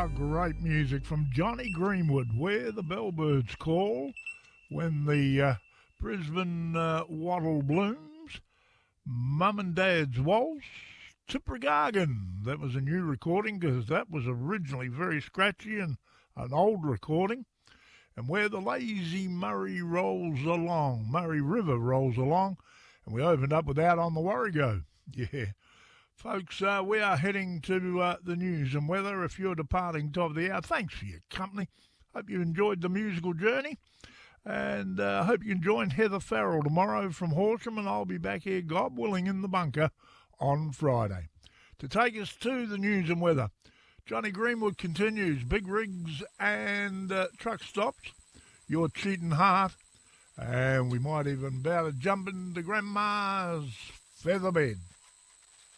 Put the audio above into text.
Great music from Johnny Greenwood, Where the Bellbirds Call, When the Brisbane Wattle Blooms, Mum and Dad's Waltz, Tipragargan. That was a new recording because that was originally very scratchy and an old recording. And Where the Lazy Murray Rolls Along, Murray River rolls along. And we opened up with Out on the Warrego. Yeah. Folks, we are heading to the news and weather. If you're departing top of the hour, thanks for your company. Hope you enjoyed the musical journey. And hope you can join Heather Farrell tomorrow from Horsham. And I'll be back here, God willing, in the bunker on Friday. To take us to the news and weather, Johnny Greenwood continues. Big rigs and truck stops. Your cheating heart. And we might even be able to jump into Grandma's feather bed.